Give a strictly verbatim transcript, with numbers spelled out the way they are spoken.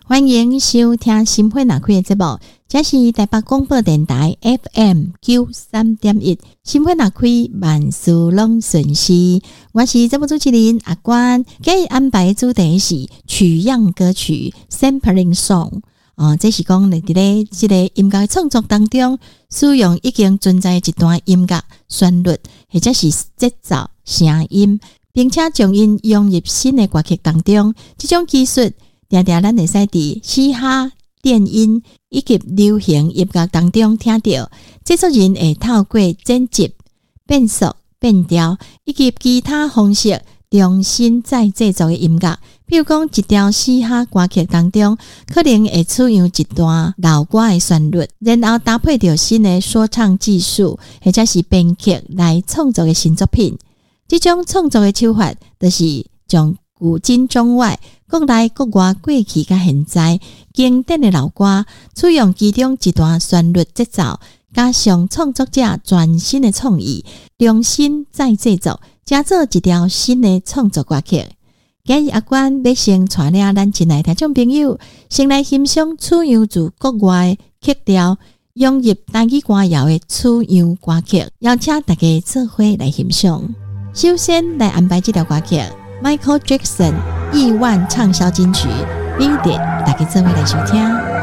欢迎收听心血那开的节目，这是台北广播电台 F M 九三点一，心血那开万事拢顺心。我是节目主持人阿关，今日安排的主题是取样歌曲 Sampling Song。哦，这是讲咧，伫咧即个音乐创作当中，使用已经存在一段音乐旋律，或者是节奏、声音，并且将因融入新的歌曲当中。这种技术，定定咱会使伫嘻哈、电音以及流行音乐当中听到。制作人会透过剪辑、变速、变调以及其他方式，重新再制作的音乐。比如讲，一条嘻哈歌曲当中，可能会采用一段老歌的旋律，然后搭配着新的说唱技术，或者是编曲来创作的新作品。这种创作的手法，就是将古今中外、国内国外过去甲现在经典的老歌，采用其中一段旋律节奏，加上创作者全新的创意，重新再制作，加做一条新的创作歌曲。今日阿关要先带领咱亲爱听众朋友，先来欣赏采样自国外曲调，融入台语歌谣的采样歌曲，邀请大家做伙来欣赏。首先来安排这条歌曲 Michael Jackson 亿万畅销金曲 Beat It， 大家做伙来收听。